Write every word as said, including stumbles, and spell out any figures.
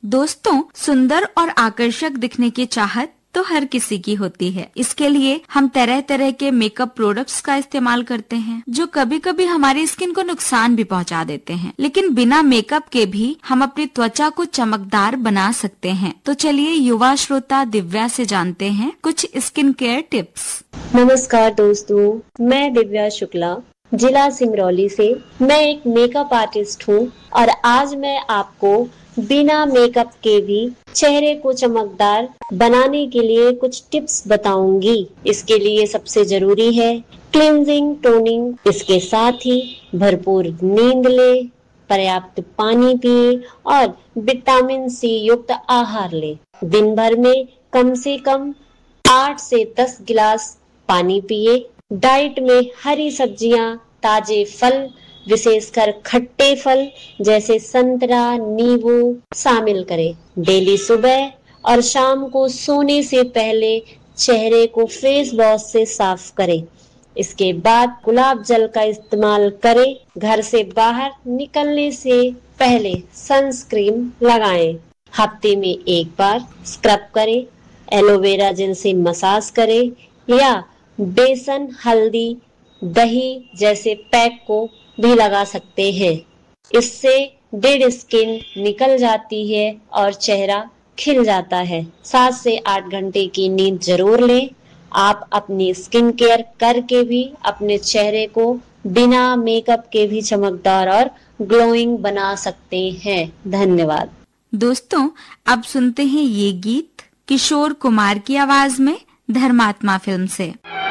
दोस्तों, सुंदर और आकर्षक दिखने की चाहत तो हर किसी की होती है। इसके लिए हम तरह तरह के मेकअप प्रोडक्ट्स का इस्तेमाल करते हैं, जो कभी कभी हमारी स्किन को नुकसान भी पहुंचा देते हैं। लेकिन बिना मेकअप के भी हम अपनी त्वचा को चमकदार बना सकते हैं। तो चलिए युवा श्रोता दिव्या से जानते हैं कुछ स्किन केयर टिप्स। नमस्कार दोस्तों, मैं दिव्या शुक्ला, जिला सिंगरौली से। मैं एक मेकअप आर्टिस्ट हूँ और आज मैं आपको बिना मेकअप के भी चेहरे को चमकदार बनाने के लिए कुछ टिप्स बताऊंगी। इसके लिए सबसे जरूरी है क्लींजिंग, टोनिंग। इसके साथ ही भरपूर नींद ले, पर्याप्त पानी पिए और विटामिन सी युक्त आहार ले। दिन भर में कम से कम आठ से दस गिलास पानी पिए। डाइट में हरी सब्जियां, ताजे फल, विशेषकर खट्टे फल जैसे संतरा, नींबू शामिल करें। डेली सुबह और शाम को सोने से पहले चेहरे को फेस वॉश से साफ करें। इसके बाद गुलाब जल का इस्तेमाल करें। घर से बाहर निकलने से पहले सनस्क्रीन लगाएं। हफ्ते में एक बार स्क्रब करें। एलोवेरा जेल से मसाज करें या बेसन, हल्दी, दही जैसे पैक को भी लगा सकते हैं। इससे डेड स्किन निकल जाती है और चेहरा खिल जाता है। सात से आठ घंटे की नींद जरूर लें। आप अपनी स्किन केयर करके भी अपने चेहरे को बिना मेकअप के भी चमकदार और ग्लोइंग बना सकते हैं। धन्यवाद। दोस्तों, अब सुनते हैं ये गीत किशोर कुमार की आवाज में धर्मात्मा फिल्म से।